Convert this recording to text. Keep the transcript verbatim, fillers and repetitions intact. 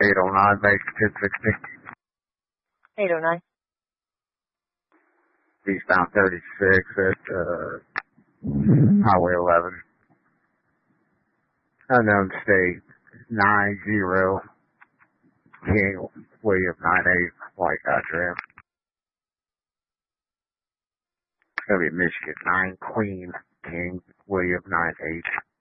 eight oh nine, base ten sixty. eight oh nine. Eastbound thirty-six at uh, Highway eleven. Unknown state nine zero. King William nine eight. White Dodge. It's gonna be Michigan nine Queen King William nine eight.